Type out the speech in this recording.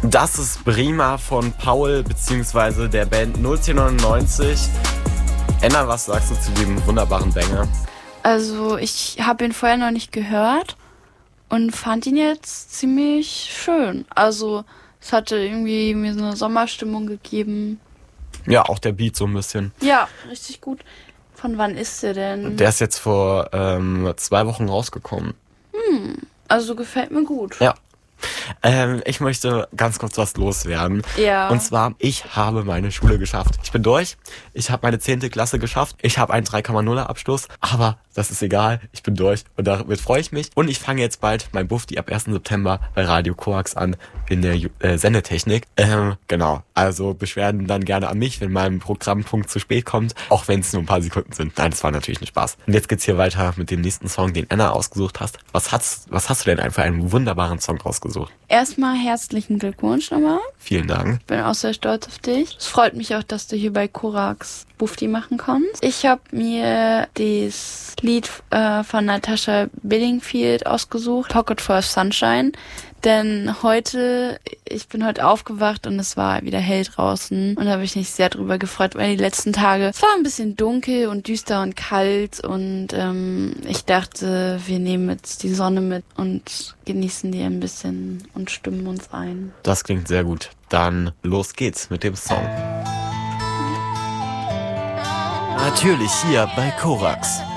Das ist Prima von Paul bzw. der Band 01099. Enna, was sagst du zu dem wunderbaren Banger? Also ich habe ihn vorher noch nicht gehört und fand ihn jetzt ziemlich schön. Also es hatte irgendwie mir so eine Sommerstimmung gegeben. Ja, auch der Beat so ein bisschen. Ja, richtig gut. Von wann ist der denn? Der ist jetzt vor 2 Wochen rausgekommen. Also gefällt mir gut. Ja. Ich möchte ganz kurz was loswerden. Ja. Und zwar, ich habe meine Schule geschafft. Ich bin durch. Ich habe meine 10. Klasse geschafft. Ich habe einen 3,0er Abschluss. Aber das ist egal. Ich bin durch. Und damit freue ich mich. Und ich fange jetzt bald mein Bufti ab 1. September bei Radio Korax an in der Sendetechnik. Genau. Also Beschwerden dann gerne an mich, wenn mein Programmpunkt zu spät kommt. Auch wenn es nur ein paar Sekunden sind. Nein, das war natürlich ein Spaß. Und jetzt geht's hier weiter mit dem nächsten Song, den Enna ausgesucht hast. Was hast du denn einfach einen wunderbaren Song ausgesucht? Erstmal herzlichen Glückwunsch nochmal. Vielen Dank. Ich bin auch sehr stolz auf dich. Es freut mich auch, dass du hier bei Korax Bufti machen kannst. Ich habe mir das Lied von Natasha Bedingfield ausgesucht, Pocket Full of Sunshine. Denn ich bin heute aufgewacht und es war wieder hell draußen und da habe ich mich sehr drüber gefreut, weil die letzten Tage, es war ein bisschen dunkel und düster und kalt und ich dachte, wir nehmen jetzt die Sonne mit und genießen die ein bisschen und stimmen uns ein. Das klingt sehr gut. Dann los geht's mit dem Song. Natürlich hier bei Korax.